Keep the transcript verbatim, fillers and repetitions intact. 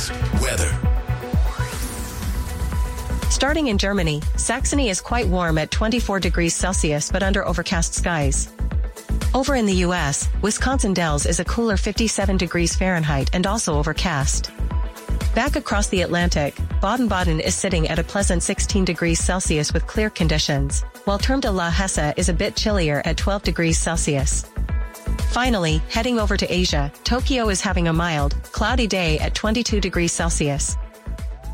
News. Weather. Starting in Germany, Saxony is quite warm at twenty-four degrees Celsius but under overcast skies. Over in the U S, Wisconsin Dells is a cooler fifty-seven degrees Fahrenheit and also overcast. Back across the Atlantic, Baden-Baden is sitting at a pleasant sixteen degrees Celsius with clear conditions, while Terme de la Hesse is a bit chillier at twelve degrees Celsius. Finally, heading over to Asia, Tokyo is having a mild, cloudy day at twenty-two degrees Celsius.